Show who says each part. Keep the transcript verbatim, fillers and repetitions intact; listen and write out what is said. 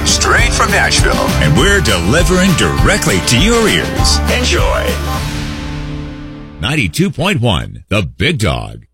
Speaker 1: straight from Nashville.
Speaker 2: And we're delivering directly to your ears.
Speaker 1: Enjoy.
Speaker 2: ninety-two point one, The Big Dog.